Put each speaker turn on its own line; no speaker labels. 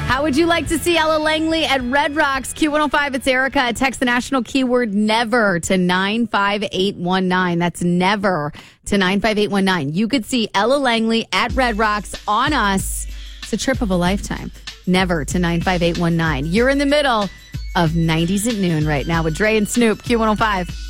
How would you like to see Ella Langley at Red Rocks? Q105, it's Erica. Text the national keyword never to 95819. That's never to 95819. You could see Ella Langley at Red Rocks on us. It's a trip of a lifetime. Never to 95819. You're in the middle of 90s at noon right now with Dre and Snoop. Q105.